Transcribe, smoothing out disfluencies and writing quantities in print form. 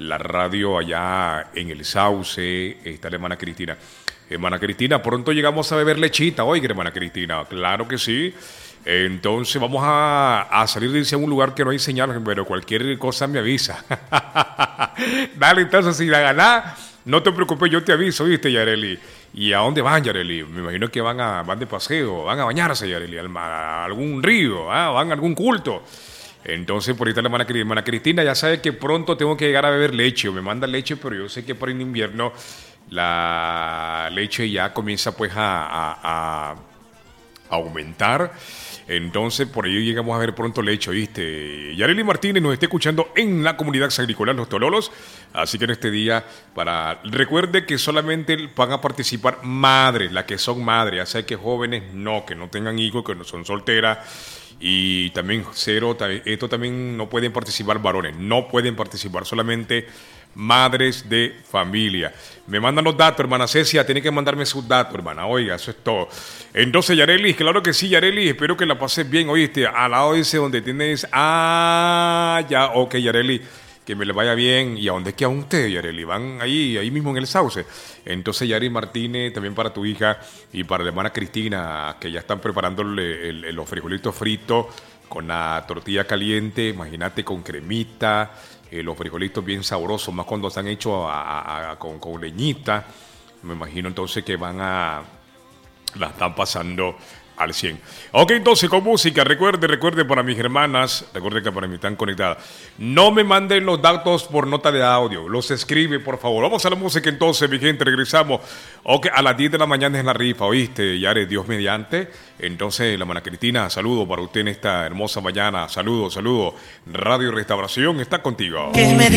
la radio allá en el Sauce. Está la hermana Cristina. Hermana Cristina, pronto llegamos a beber lechita, oiga, hermana Cristina, claro que sí. Entonces vamos a salir de un lugar que no hay señal, pero cualquier cosa me avisa. Dale, entonces, si la ganás, no te preocupes, yo te aviso, ¿viste, Yareli? ¿Y a dónde van, Yareli? Me imagino que van de paseo, van a bañarse, Yareli, a algún río, van a algún culto. Entonces, por ahí está la hermana Cristina, ya sabe que pronto tengo que llegar a beber leche, o me manda leche, pero yo sé que por el invierno la leche ya comienza pues a aumentar. Entonces, por ello llegamos a ver pronto leche, ¿viste? Yareli Martínez nos está escuchando en la comunidad agrícola Los Tololos. Así que en este día, recuerde que solamente van a participar madres, las que son madres, ya sea que jóvenes que no tengan hijos, que no son solteras. Y también esto también no pueden participar varones, no pueden participar solamente madres de familia. Me mandan los datos, hermana Cecia, tiene que mandarme sus datos, hermana, oiga, eso es todo. Entonces, Yareli, claro que sí, Yareli, espero que la pases bien, oíste, al lado dice donde tienes, ya, ok, Yareli, que me le vaya bien. ¿Y a dónde quedan ustedes, Yareli? Van ahí mismo en el Sauce. Entonces, Yareli Martínez, también para tu hija y para la hermana Cristina, que ya están preparando los frijolitos fritos con la tortilla caliente, imagínate, con cremita, los frijolitos bien sabrosos, más cuando están hechos con leñita. Me imagino entonces que la están pasando al 100. Ok, entonces con música, recuerde para mis hermanas, recuerde que para mí están conectadas. No me manden los datos por nota de audio, los escribe, por favor. Vamos a la música entonces, mi gente, regresamos. Ok, a las 10 de la mañana es la rifa, ¿oíste? Ya eres Dios mediante. Entonces, la hermana Cristina, saludo para usted en esta hermosa mañana. Saludo. Radio Restauración está contigo.